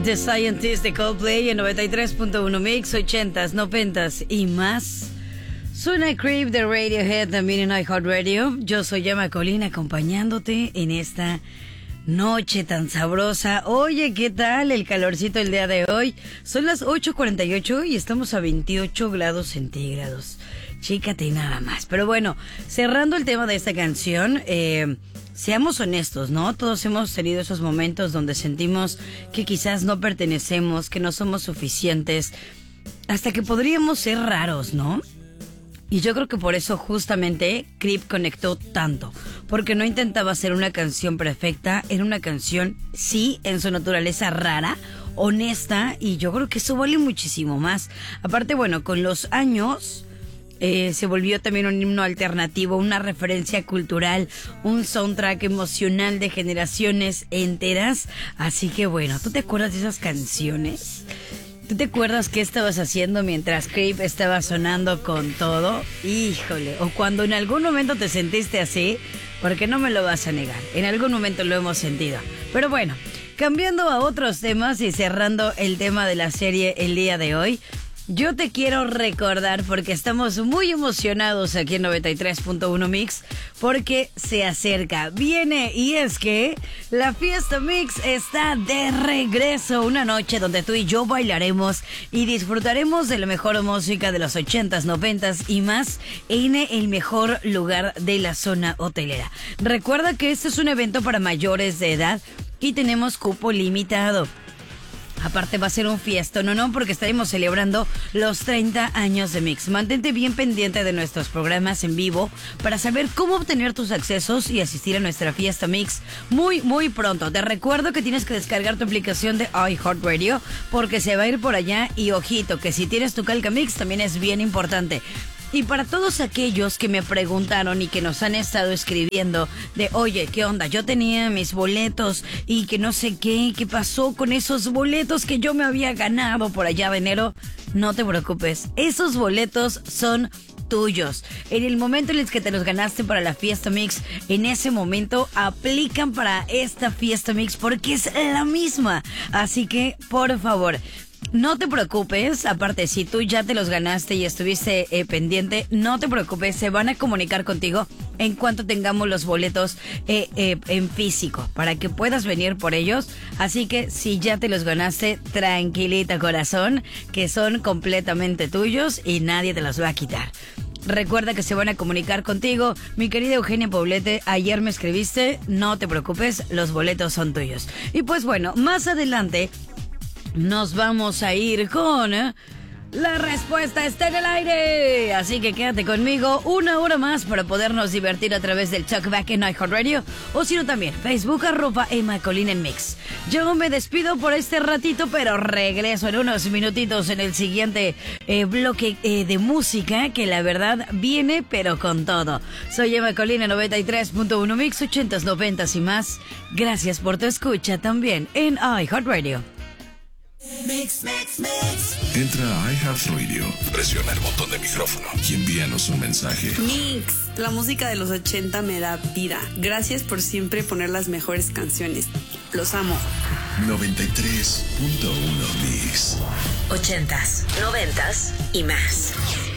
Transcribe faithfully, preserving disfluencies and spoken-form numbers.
The Scientist de Coldplay en noventa y tres punto uno Mix, ochentas, noventas y más. Suena Creep de Radiohead también en iHeartRadio. Yo soy Emma Colín acompañándote en esta noche tan sabrosa. Oye, ¿qué tal el calorcito el día de hoy? Son las ocho cuarenta y ocho y estamos a veintiocho grados centígrados. Chícate nada más. Pero bueno, cerrando el tema de esta canción, eh, seamos honestos, ¿no? Todos hemos tenido esos momentos donde sentimos que quizás no pertenecemos, que no somos suficientes, hasta que podríamos ser raros, ¿no? Y yo creo que por eso justamente Creep conectó tanto, porque no intentaba hacer una canción perfecta, era una canción, sí, en su naturaleza rara, honesta, y yo creo que eso vale muchísimo más. Aparte, bueno, con los años eh, se volvió también un himno alternativo, una referencia cultural, un soundtrack emocional de generaciones enteras. Así que bueno, ¿tú te acuerdas de esas canciones? ¿Tú te acuerdas qué estabas haciendo mientras Creep estaba sonando con todo? Híjole, o cuando en algún momento te sentiste así, porque no me lo vas a negar, en algún momento lo hemos sentido. Pero bueno, cambiando a otros temas y cerrando el tema de la serie el día de hoy, yo te quiero recordar, porque estamos muy emocionados aquí en noventa y tres punto uno Mix, porque se acerca, viene, y es que la Fiesta Mix está de regreso. Una noche donde tú y yo bailaremos y disfrutaremos de la mejor música de los ochentas, noventas y más en el mejor lugar de la zona hotelera. Recuerda que este es un evento para mayores de edad y tenemos cupo limitado. Aparte va a ser un fiesta, no, no, porque estaremos celebrando los treinta años de Mix. Mantente bien pendiente de nuestros programas en vivo para saber cómo obtener tus accesos y asistir a nuestra Fiesta Mix muy, muy pronto. Te recuerdo que tienes que descargar tu aplicación de iHeartRadio porque se va a ir por allá, y ojito, que si tienes tu Calca Mix también es bien importante. Y para todos aquellos que me preguntaron y que nos han estado escribiendo de, oye, ¿qué onda? Yo tenía mis boletos y que no sé qué, ¿qué pasó con esos boletos que yo me había ganado por allá de enero? No te preocupes, esos boletos son tuyos. En el momento en el que te los ganaste para la Fiesta Mix, en ese momento aplican para esta Fiesta Mix porque es la misma. Así que, por favor, no te preocupes. Aparte, si tú ya te los ganaste y estuviste eh, pendiente, no te preocupes, se van a comunicar contigo en cuanto tengamos los boletos eh, eh, en físico, para que puedas venir por ellos. Así que si ya te los ganaste, tranquilita corazón, que son completamente tuyos y nadie te los va a quitar. Recuerda que se van a comunicar contigo. Mi querida Eugenia Poblete, ayer me escribiste, no te preocupes, los boletos son tuyos. Y pues bueno, más adelante nos vamos a ir con ¿eh? La respuesta está en el aire. Así que quédate conmigo una hora más para podernos divertir a través del Talkback en iHeartRadio, o si no también Facebook arroba Emma Colín en Mix. Yo me despido por este ratito, pero regreso en unos minutitos en el siguiente eh, bloque eh, de música, que la verdad viene pero con todo. Soy Emma Colín en noventa y tres punto uno Mix, ochentas, noventas y más. Gracias por tu escucha también en iHeartRadio. Mix, mix, mix. Entra a iHeartRadio, presiona el botón de micrófono y envíanos un mensaje. Mix, la música de los ochenta me da vida. Gracias por siempre poner las mejores canciones. Los amo. noventa y tres punto uno Mix. Ochentas, noventas y más.